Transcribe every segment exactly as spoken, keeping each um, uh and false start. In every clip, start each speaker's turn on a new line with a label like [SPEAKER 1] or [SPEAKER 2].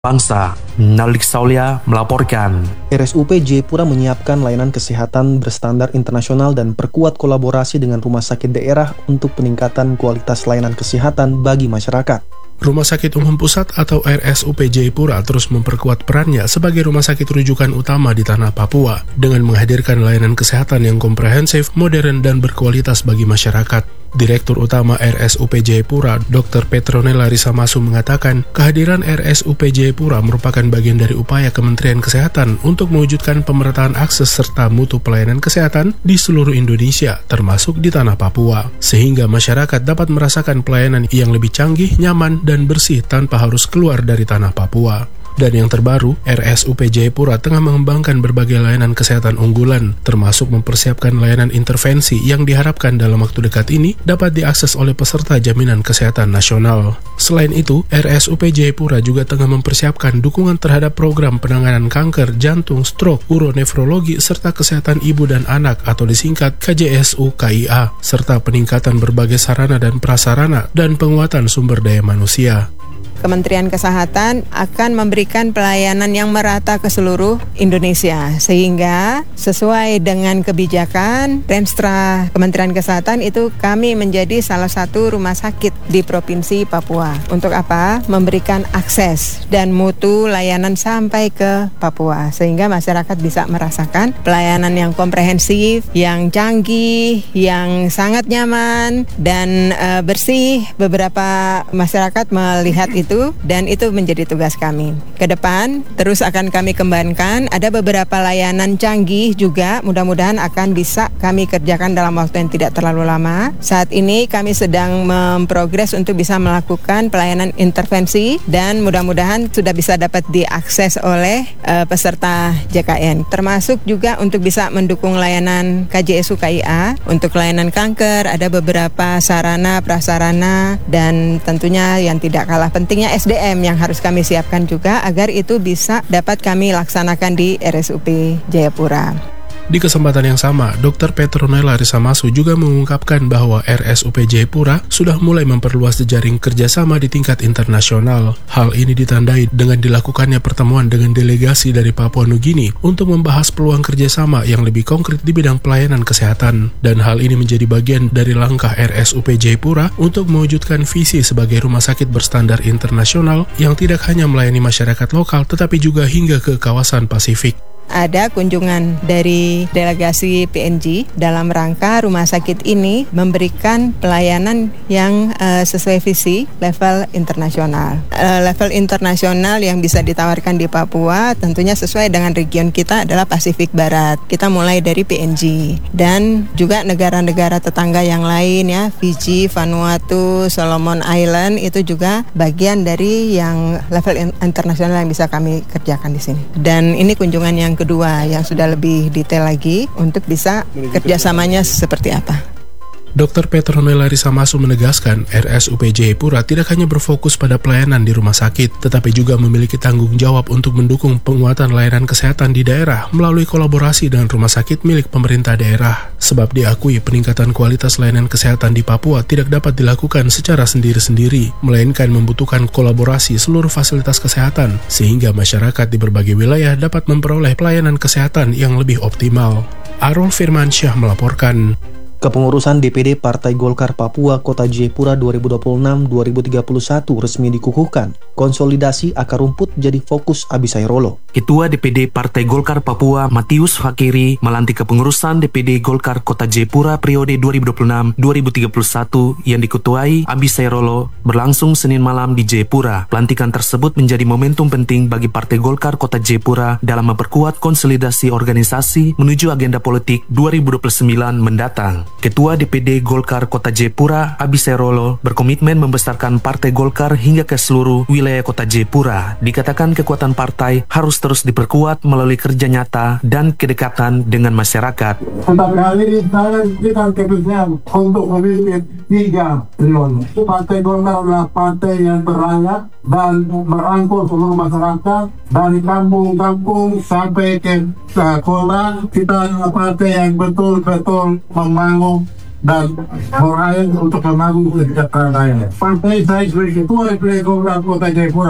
[SPEAKER 1] Bangsa. Nalik Saulia melaporkan.
[SPEAKER 2] R S U P Jayapura menyiapkan layanan kesehatan berstandar internasional dan perkuat kolaborasi dengan rumah sakit daerah untuk peningkatan kualitas layanan kesehatan bagi masyarakat.
[SPEAKER 3] Rumah Sakit Umum Pusat atau R S U P Jayapura terus memperkuat perannya sebagai rumah sakit rujukan utama di tanah Papua dengan menghadirkan layanan kesehatan yang komprehensif, modern, dan berkualitas bagi masyarakat. Direktur Utama R S U P Jayapura, Doktor Petronella Risamasu mengatakan, kehadiran R S U P Jayapura merupakan bagian dari upaya Kementerian Kesehatan untuk mewujudkan pemerataan akses serta mutu pelayanan kesehatan di seluruh Indonesia, termasuk di tanah Papua, sehingga masyarakat dapat merasakan pelayanan yang lebih canggih, nyaman, dan bersih tanpa harus keluar dari tanah Papua. Dan yang terbaru, R S U P Jayapura tengah mengembangkan berbagai layanan kesehatan unggulan, termasuk mempersiapkan layanan intervensi yang diharapkan dalam waktu dekat ini dapat diakses oleh peserta jaminan kesehatan nasional. Selain itu, R S U P Jayapura juga tengah mempersiapkan dukungan terhadap program penanganan kanker, jantung, stroke, uronefrologi, serta kesehatan ibu dan anak atau disingkat K J S U K I A, serta peningkatan berbagai sarana dan prasarana dan penguatan sumber daya manusia.
[SPEAKER 4] Kementerian Kesehatan akan memberikan pelayanan yang merata ke seluruh Indonesia, sehingga sesuai dengan kebijakan Renstra Kementerian Kesehatan itu kami menjadi salah satu rumah sakit di Provinsi Papua. Untuk apa? Memberikan akses dan mutu layanan sampai ke Papua, sehingga masyarakat bisa merasakan pelayanan yang komprehensif, yang canggih, yang sangat nyaman, dan e, bersih. Beberapa masyarakat melihat itu dan itu menjadi tugas kami. Ke depan terus akan kami kembangkan, ada beberapa layanan canggih juga mudah-mudahan akan bisa kami kerjakan dalam waktu yang tidak terlalu lama. Saat ini kami sedang memprogres untuk bisa melakukan pelayanan intervensi dan mudah-mudahan sudah bisa dapat diakses oleh uh, peserta J K N. Termasuk juga untuk bisa mendukung layanan K J S U K I A. Untuk layanan kanker ada beberapa sarana, prasarana, dan tentunya yang tidak kalah penting S D M yang harus kami siapkan juga agar itu bisa dapat kami laksanakan di R S U P Jayapura.
[SPEAKER 3] Di kesempatan yang sama, Doktor Petronella Risamasu juga mengungkapkan bahwa R S U P Jayapura sudah mulai memperluas jejaring kerjasama di tingkat internasional. Hal ini ditandai dengan dilakukannya pertemuan dengan delegasi dari Papua Nugini untuk membahas peluang kerjasama yang lebih konkret di bidang pelayanan kesehatan. Dan hal ini menjadi bagian dari langkah R S U P Jayapura untuk mewujudkan visi sebagai rumah sakit berstandar internasional yang tidak hanya melayani masyarakat lokal tetapi juga hingga ke kawasan Pasifik.
[SPEAKER 4] Ada kunjungan dari delegasi P N G dalam rangka rumah sakit ini memberikan pelayanan yang uh, sesuai visi level internasional. Uh, level internasional yang bisa ditawarkan di Papua tentunya sesuai dengan region kita adalah Pasifik Barat. Kita mulai dari P N G dan juga negara-negara tetangga yang lain ya, Fiji, Vanuatu, Solomon Island itu juga bagian dari yang level internasional yang bisa kami kerjakan di sini. Dan ini kunjungan yang kedua yang sudah lebih detail lagi untuk bisa kerjasamanya seperti apa.
[SPEAKER 3] Doktor Petronella Risamasu menegaskan R S U P Jayapura tidak hanya berfokus pada pelayanan di rumah sakit, tetapi juga memiliki tanggung jawab untuk mendukung penguatan layanan kesehatan di daerah melalui kolaborasi dengan rumah sakit milik pemerintah daerah. Sebab diakui peningkatan kualitas layanan kesehatan di Papua tidak dapat dilakukan secara sendiri-sendiri, melainkan membutuhkan kolaborasi seluruh fasilitas kesehatan, sehingga masyarakat di berbagai wilayah dapat memperoleh pelayanan kesehatan yang lebih optimal. Arul Firmansyah melaporkan.
[SPEAKER 2] Kepengurusan D P D Partai Golkar Papua Kota Jayapura dua ribu dua puluh enam sampai dua ribu tiga puluh satu resmi dikukuhkan. Konsolidasi akar rumput jadi fokus Abisairolo.
[SPEAKER 1] Ketua D P D Partai Golkar Papua Matius Fakiri melantik kepengurusan D P D Golkar Kota Jayapura periode dua ribu dua puluh enam sampai dua ribu tiga puluh satu yang diketuai Abisairolo berlangsung Senin malam di Jayapura. Pelantikan tersebut menjadi momentum penting bagi Partai Golkar Kota Jayapura dalam memperkuat konsolidasi organisasi menuju agenda politik dua ribu dua puluh sembilan mendatang. Ketua D P D Golkar Kota Jayapura, Abisairolo, berkomitmen membesarkan Partai Golkar hingga ke seluruh wilayah Kota Jayapura. Dikatakan kekuatan partai harus terus diperkuat melalui kerja nyata dan kedekatan dengan masyarakat.
[SPEAKER 5] Tetapi hari ini saya berikan keputusan untuk memimpin tiga trion. Partai Golkar adalah partai yang berayak dan merangkul seluruh masyarakat dari kampung-kampung sampai ke sekolah. Kita adalah partai yang betul-betul membangun dan meraih untuk membangun kesejahteraan rakyat. Partai saya sebagai ketua D P D Golkar Kota Jayapura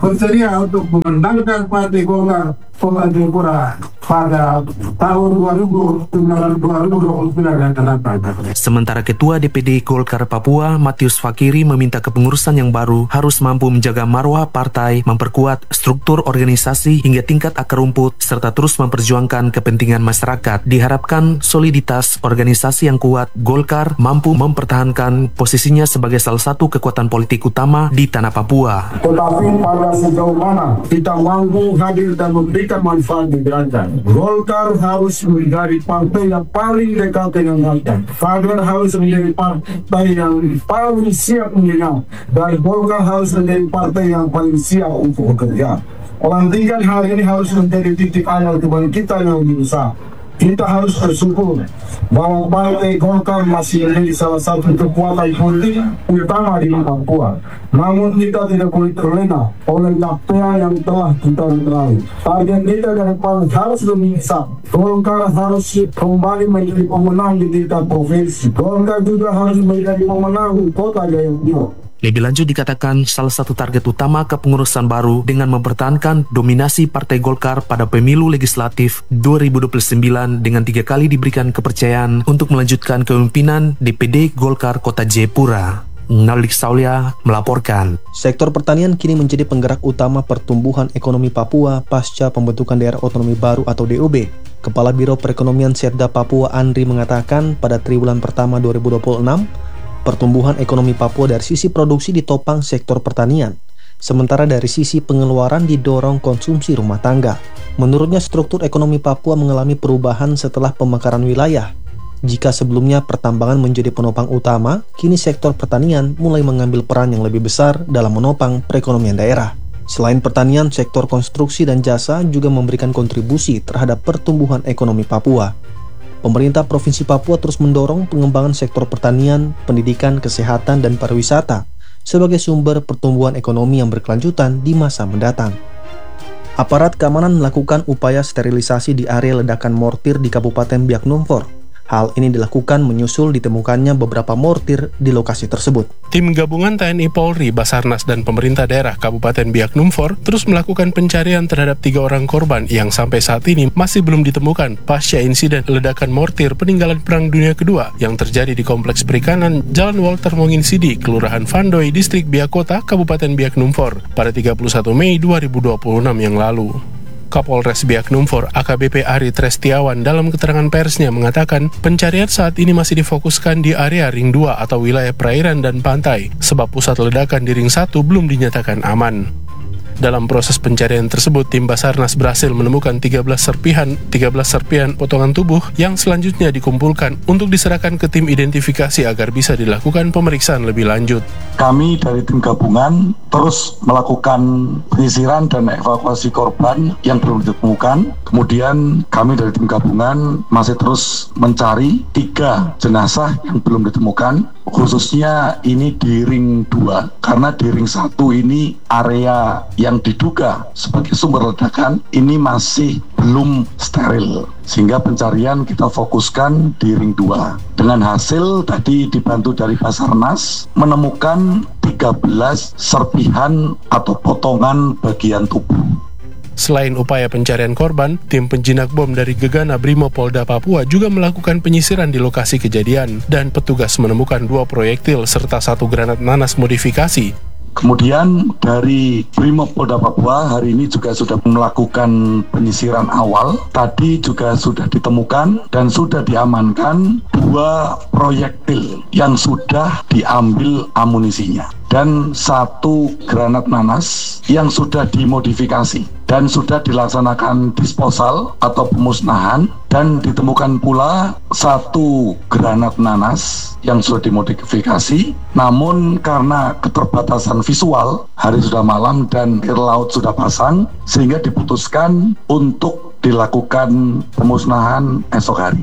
[SPEAKER 5] bersedia untuk memenangkan Partai Golkar Kota Jayapura pada tahun dua ribu dua puluh sembilan yang akan datang.
[SPEAKER 1] Sementara Ketua D P D Golkar Papua Matius Fakiri meminta kepengurusan yang baru harus mampu menjaga marwah partai, memperkuat struktur organisasi hingga tingkat akar rumput, serta terus memperjuangkan kepentingan masyarakat. Diharapkan soliditas organisasi yang kuat, Golkar mampu mempertahankan posisinya sebagai salah satu kekuatan politik utama di tanah Papua.
[SPEAKER 5] Tetapi pada sejauh mana kita mampu hadir dan memberikan manfaat di Banten, Golkar harus menjadi partai yang paling dekat dengan rakyat. Kader harus menjadi partai yang paling siap mendengar, dan Golkar harus menjadi partai yang paling siap untuk bekerja. Pelantikan hari ini harus menjadi titik awal kebangkitan yang lebih besar. Kita harus bersyukur bahwa Partai Golkar masih menjadi salah satu kekuatan politik utama di Papua. Namun kita tidak boleh terlena oleh capaian yang telah kita raih. Target kita ke depan harus lebih besar. Golkar harus kembali menjadi pemenang di tingkat provinsi. Golkar juga harus menjadi pemenang di Kota Jayapura.
[SPEAKER 1] Lebih lanjut dikatakan salah satu target utama kepengurusan baru dengan mempertahankan dominasi Partai Golkar pada pemilu legislatif dua ribu dua puluh sembilan dengan tiga kali diberikan kepercayaan untuk melanjutkan kepemimpinan D P D Golkar Kota Jayapura. Nalik Saulia melaporkan.
[SPEAKER 2] Sektor pertanian kini menjadi penggerak utama pertumbuhan ekonomi Papua pasca pembentukan daerah otonomi baru atau D O B. Kepala Biro Perekonomian Serda Papua Andri mengatakan pada triwulan pertama dua ribu dua puluh enam, pertumbuhan ekonomi Papua dari sisi produksi ditopang sektor pertanian, sementara dari sisi pengeluaran didorong konsumsi rumah tangga. Menurutnya, struktur ekonomi Papua mengalami perubahan setelah pemekaran wilayah. Jika sebelumnya pertambangan menjadi penopang utama, kini sektor pertanian mulai mengambil peran yang lebih besar dalam menopang perekonomian daerah. Selain pertanian, sektor konstruksi dan jasa juga memberikan kontribusi terhadap pertumbuhan ekonomi Papua. Pemerintah Provinsi Papua terus mendorong pengembangan sektor pertanian, pendidikan, kesehatan, dan pariwisata sebagai sumber pertumbuhan ekonomi yang berkelanjutan di masa mendatang. Aparat keamanan melakukan upaya sterilisasi di area ledakan mortir di Kabupaten Biak Numfor. Hal ini dilakukan menyusul ditemukannya beberapa mortir di lokasi tersebut.
[SPEAKER 3] Tim gabungan T N I Polri, Basarnas, dan pemerintah daerah Kabupaten Biak Numfor terus melakukan pencarian terhadap tiga orang korban yang sampai saat ini masih belum ditemukan pasca insiden ledakan mortir peninggalan Perang Dunia Kedua yang terjadi di Kompleks Perikanan Jalan Walter Monginsidi, Kelurahan Vandoy, Distrik Biak Kota, Kabupaten Biak Numfor pada tiga puluh satu Mei dua ribu dua puluh enam yang lalu. Kapolres Biak Numfor A K B P Ari Trestiawan dalam keterangan persnya mengatakan pencarian saat ini masih difokuskan di area Ring dua atau wilayah perairan dan pantai sebab pusat ledakan di Ring satu belum dinyatakan aman. Dalam proses pencarian tersebut, tim Basarnas berhasil menemukan tiga belas serpihan, tiga belas serpihan potongan tubuh yang selanjutnya dikumpulkan untuk diserahkan ke tim identifikasi agar bisa dilakukan pemeriksaan lebih lanjut.
[SPEAKER 6] Kami dari tim gabungan terus melakukan penyisiran dan evakuasi korban yang belum ditemukan. Kemudian kami dari tim gabungan masih terus mencari tiga jenazah yang belum ditemukan, khususnya ini di Ring dua, karena di Ring satu ini area yang diduga sebagai sumber ledakan ini masih belum steril, sehingga pencarian kita fokuskan di Ring dua. Dengan hasil tadi dibantu dari Basarnas menemukan tiga belas serpihan atau potongan bagian tubuh.
[SPEAKER 3] Selain upaya pencarian korban, tim penjinak bom dari Gegana Brimopolda Papua juga melakukan penyisiran di lokasi kejadian dan petugas menemukan dua proyektil serta satu granat nanas modifikasi.
[SPEAKER 6] Kemudian dari Brimopolda Papua hari ini juga sudah melakukan penyisiran awal. Tadi juga sudah ditemukan dan sudah diamankan dua proyektil yang sudah diambil amunisinya dan satu granat nanas yang sudah dimodifikasi dan sudah dilaksanakan disposal atau pemusnahan, dan ditemukan pula satu granat nanas yang sudah dimodifikasi, namun karena keterbatasan visual, hari sudah malam dan air laut sudah pasang, sehingga diputuskan untuk dilakukan pemusnahan esok hari.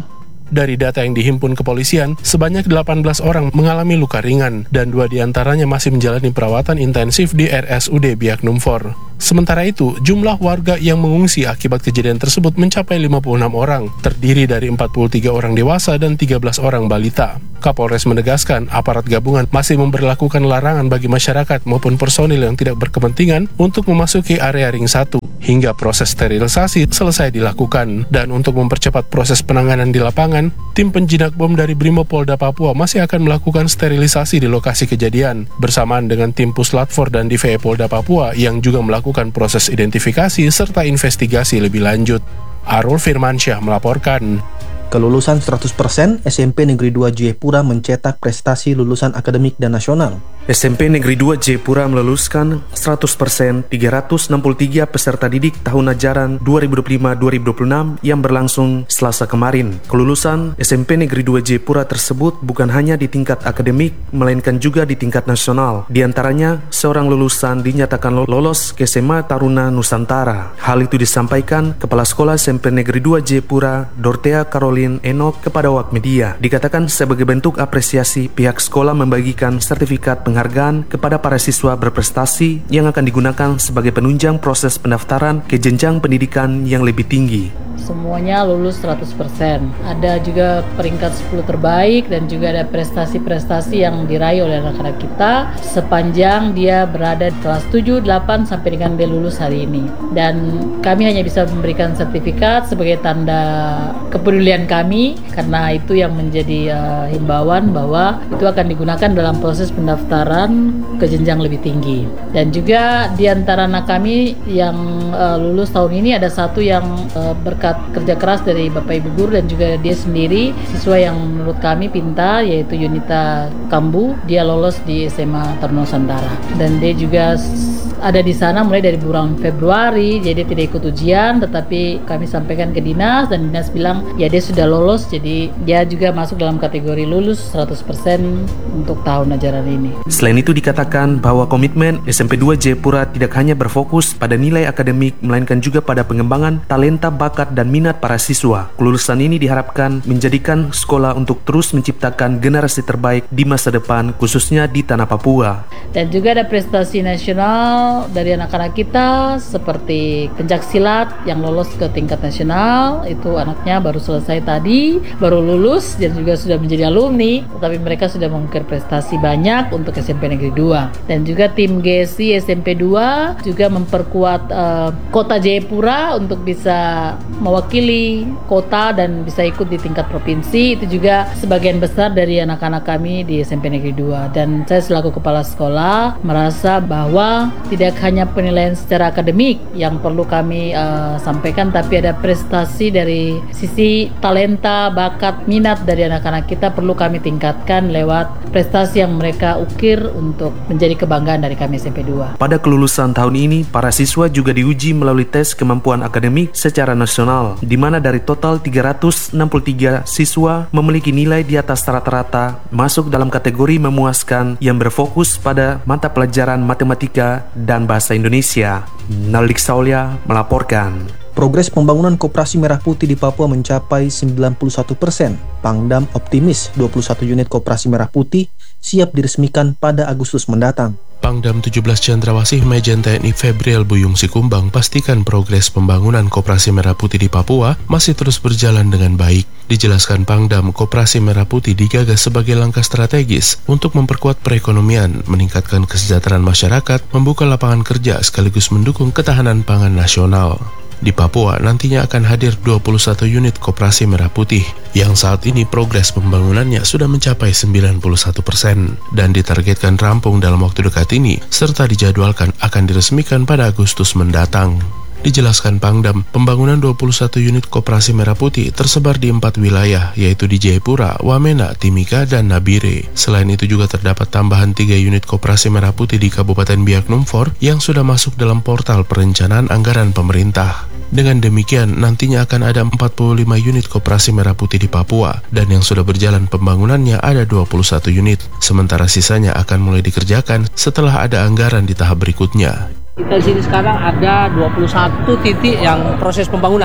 [SPEAKER 3] Dari data yang dihimpun kepolisian, sebanyak delapan belas orang mengalami luka ringan dan dua diantaranya masih menjalani perawatan intensif di R S U D Biak Numfor. Sementara itu, jumlah warga yang mengungsi akibat kejadian tersebut mencapai lima puluh enam orang, terdiri dari empat puluh tiga orang dewasa dan tiga belas orang balita. Kapolres menegaskan aparat gabungan masih memberlakukan larangan bagi masyarakat maupun personil yang tidak berkepentingan untuk memasuki area ring satu hingga proses sterilisasi selesai dilakukan. Dan untuk mempercepat proses penanganan di lapangan, tim penjinak bom dari Brimopolda Papua masih akan melakukan sterilisasi di lokasi kejadian bersamaan dengan tim Puslatfor dan D V E Polda Papua yang juga melakukan proses identifikasi serta investigasi lebih lanjut. Arul Firmansyah melaporkan.
[SPEAKER 2] Kelulusan seratus persen, S M P Negeri dua Jayapura mencetak prestasi lulusan akademik dan nasional.
[SPEAKER 1] S M P Negeri dua Jayapura meluluskan seratus persen tiga ratus enam puluh tiga peserta didik tahun ajaran dua ribu dua puluh lima dua ribu dua puluh enam yang berlangsung Selasa kemarin. Kelulusan S M P Negeri dua Jayapura tersebut bukan hanya di tingkat akademik, melainkan juga di tingkat nasional. Di antaranya, seorang lulusan dinyatakan lolos ke S M A Taruna Nusantara. Hal itu disampaikan Kepala Sekolah S M P Negeri dua Jayapura, Dortea Caroline Enoch kepada Awak Media. Dikatakan sebagai bentuk apresiasi, pihak sekolah membagikan sertifikat penghargaan kepada para siswa berprestasi yang akan digunakan sebagai penunjang proses pendaftaran ke jenjang pendidikan yang lebih tinggi.
[SPEAKER 7] Semuanya lulus seratus persen. Ada juga peringkat sepuluh terbaik dan juga ada prestasi-prestasi yang diraih oleh anak-anak kita sepanjang dia berada di kelas tujuh, delapan sampai dengan dia lulus hari ini. Dan kami hanya bisa memberikan sertifikat sebagai tanda kepedulian kami karena itu yang menjadi uh, himbauan bahwa itu akan digunakan dalam proses pendaftaran ke jenjang lebih tinggi. Dan juga di antara anak kami yang uh, lulus tahun ini ada satu yang uh, berkat kerja keras dari Bapak Ibu Guru dan juga dia sendiri siswa yang menurut kami pintar, yaitu Yunita Kambu. Dia lolos di S M A Taruna Nusantara dan dia juga ada di sana mulai dari bulan Februari, jadi tidak ikut ujian, tetapi kami sampaikan ke dinas dan dinas bilang ya dia sudah lolos, jadi dia juga masuk dalam kategori lulus seratus persen untuk tahun ajaran ini.
[SPEAKER 1] Selain itu dikatakan bahwa komitmen S M P dua Jayapura tidak hanya berfokus pada nilai akademik, melainkan juga pada pengembangan talenta, bakat, dan minat para siswa. Kelulusan ini diharapkan menjadikan sekolah untuk terus menciptakan generasi terbaik di masa depan, khususnya di tanah Papua.
[SPEAKER 7] Dan juga ada prestasi nasional dari anak-anak kita seperti pencak silat yang lolos ke tingkat nasional. Itu anaknya baru selesai tadi, baru lulus dan juga sudah menjadi alumni, tetapi mereka sudah mengukir prestasi banyak untuk S M P Negeri dua. Dan juga tim G S I S M P dua juga memperkuat uh, kota Jayapura untuk bisa mewakili kota dan bisa ikut di tingkat provinsi. Itu juga sebagian besar dari anak-anak kami di S M P Negeri dua. Dan saya selaku kepala sekolah merasa bahwa tidak hanya penilaian secara akademik yang perlu kami uh, sampaikan, tapi ada prestasi dari sisi talenta, bakat, minat dari anak-anak kita perlu kami tingkatkan lewat prestasi yang mereka ukir untuk menjadi kebanggaan dari kami S M P dua.
[SPEAKER 1] Pada kelulusan tahun ini, para siswa juga diuji melalui tes kemampuan akademik secara nasional, di mana dari total tiga ratus enam puluh tiga siswa memiliki nilai di atas rata-rata masuk dalam kategori memuaskan yang berfokus pada mata pelajaran matematika dan bahasa Indonesia. Naldik Saulia melaporkan.
[SPEAKER 2] Progres pembangunan Koperasi Merah Putih di Papua mencapai sembilan puluh satu persen. Pangdam optimis dua puluh satu unit Koperasi Merah Putih siap diresmikan pada Agustus mendatang.
[SPEAKER 3] Pangdam tujuh belas Cendrawasih Majen T N I Febriel Buyung Sikumbang pastikan progres pembangunan Koperasi Merah Putih di Papua masih terus berjalan dengan baik. Dijelaskan Pangdam, Koperasi Merah Putih digagas sebagai langkah strategis untuk memperkuat perekonomian, meningkatkan kesejahteraan masyarakat, membuka lapangan kerja sekaligus mendukung ketahanan pangan nasional. Di Papua nantinya akan hadir dua puluh satu unit Koperasi Merah Putih yang saat ini progres pembangunannya sudah mencapai sembilan puluh satu persen dan ditargetkan rampung dalam waktu dekat ini serta dijadwalkan akan diresmikan pada Agustus mendatang. Dijelaskan Pangdam, pembangunan dua puluh satu unit Koperasi Merah Putih tersebar di empat wilayah, yaitu di Jayapura, Wamena, Timika, dan Nabire. Selain itu juga terdapat tambahan tiga unit Koperasi Merah Putih di Kabupaten Biak Numfor yang sudah masuk dalam portal perencanaan anggaran pemerintah. Dengan demikian, nantinya akan ada empat puluh lima unit Koperasi Merah Putih di Papua, dan yang sudah berjalan pembangunannya ada dua puluh satu unit, sementara sisanya akan mulai dikerjakan setelah ada anggaran di tahap berikutnya.
[SPEAKER 8] Kita di sini sekarang ada dua puluh satu titik yang proses pembangunan.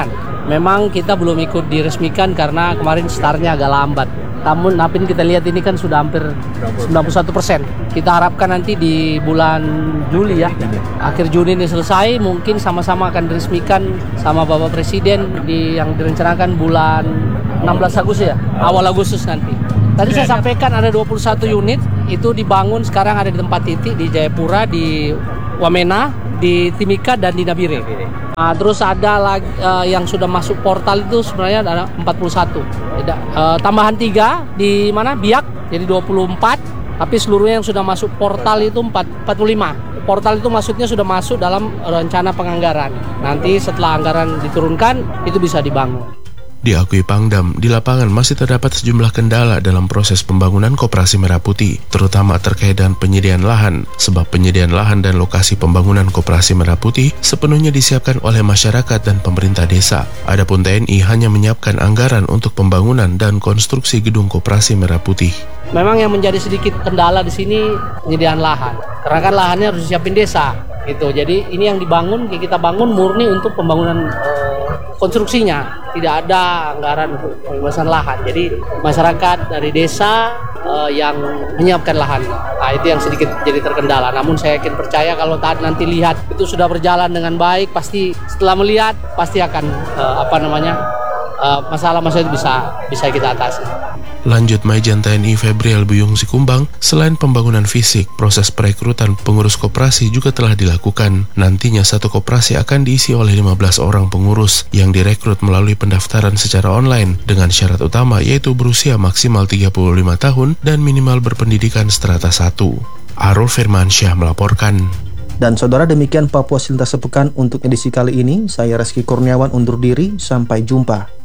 [SPEAKER 8] memang kita belum ikut diresmikan karena kemarin startnya agak lambat. Namun napin kita lihat ini kan sudah hampir sembilan puluh satu persen. Kita harapkan nanti di bulan Juli ya, akhir Juni ini selesai, mungkin sama-sama akan diresmikan sama Bapak Presiden di yang direncanakan bulan enam belas Agustus ya, awal Agustus nanti. Tadi saya sampaikan ada dua puluh satu unit, itu dibangun sekarang ada di tempat titik di Jayapura, di Wamena, di Timika, dan di Nabire. Nah, terus ada lagi uh, yang sudah masuk portal itu sebenarnya ada empat puluh satu. Uh, tambahan tiga di mana Biak, jadi dua puluh empat. Tapi seluruhnya yang sudah masuk portal itu empat puluh lima. Portal itu maksudnya sudah masuk dalam rencana penganggaran. Nanti setelah anggaran diturunkan itu bisa dibangun.
[SPEAKER 3] Diakui Pangdam, di lapangan masih terdapat sejumlah kendala dalam proses pembangunan Koperasi Merah Putih, terutama terkait dengan penyediaan lahan, sebab penyediaan lahan dan lokasi pembangunan Koperasi Merah Putih sepenuhnya disiapkan oleh masyarakat dan pemerintah desa. Adapun T N I hanya menyiapkan anggaran untuk pembangunan dan konstruksi gedung Koperasi Merah Putih.
[SPEAKER 8] Memang yang menjadi sedikit kendala di sini penyediaan lahan, karena kan lahannya harus disiapin desa, gitu. Jadi ini yang dibangun, kita bangun murni untuk pembangunan eh, konstruksinya, tidak ada anggaran untuk pembebasan lahan. Jadi masyarakat dari desa uh, yang menyiapkan lahan. Nah, itu yang sedikit jadi terkendala. Namun saya yakin percaya kalau tadi nanti lihat itu sudah berjalan dengan baik, pasti setelah melihat pasti akan uh, apa namanya uh, masalah-masalah itu bisa bisa kita atasi.
[SPEAKER 3] Lanjut Majen T N I Febriel Buyung Sikumbang, selain pembangunan fisik, proses perekrutan pengurus koperasi juga telah dilakukan. Nantinya satu koperasi akan diisi oleh lima belas orang pengurus yang direkrut melalui pendaftaran secara online dengan syarat utama yaitu berusia maksimal tiga puluh lima tahun dan minimal berpendidikan strata satu. Arul Firmansyah melaporkan.
[SPEAKER 2] Dan saudara, demikian Papua Silintas Sepekan untuk edisi kali ini. Saya Reski Kurniawan undur diri, sampai jumpa.